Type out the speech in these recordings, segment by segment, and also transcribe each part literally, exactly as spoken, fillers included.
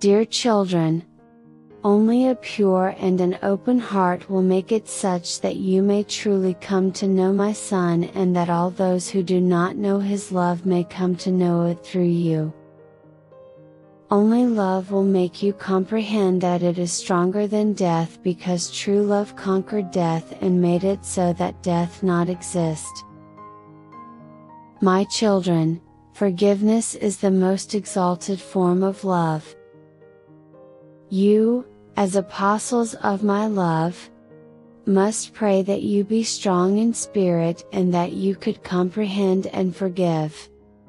Dear children, only a pure and an open heart will make it such that you may truly come to know my Son, and that all those who do not know His love may come to know it through you. Only love will make you comprehend that it is stronger than death, because true love conquered death and made it so that death not exist. My children, forgiveness is the most exalted form of love. You, as apostles of my love, must pray that you be strong in spirit and that you could comprehend and forgive.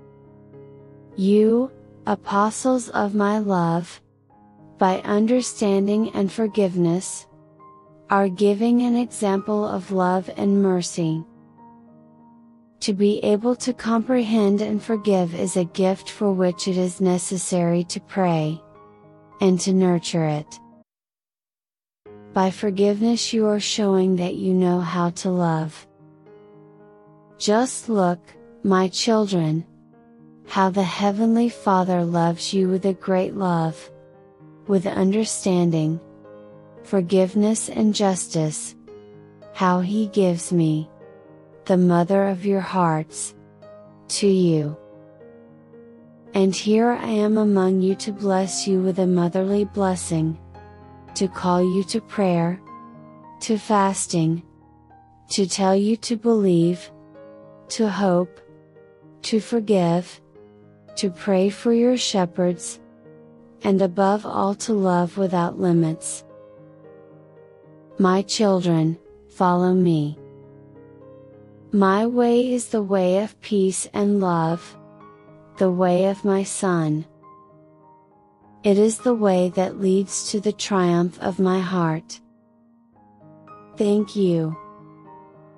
You, apostles of my love, by understanding and forgiveness, are giving an example of love and mercy. To be able to comprehend and forgive is a gift for which it is necessary to pray, and to nurture it. By forgiveness you are showing that you know how to love. Just look, my children, how the Heavenly Father loves you with a great love, with understanding, forgiveness and justice, how He gives me, the mother of your hearts, to you. And here I am among you to bless you with a motherly blessing, to call you to prayer, to fasting, to tell you to believe, to hope, to forgive, to pray for your shepherds, and above all to love without limits. My children, follow me. My way is the way of peace and love, the way of my Son. It is the way that leads to the triumph of my heart. Thank you.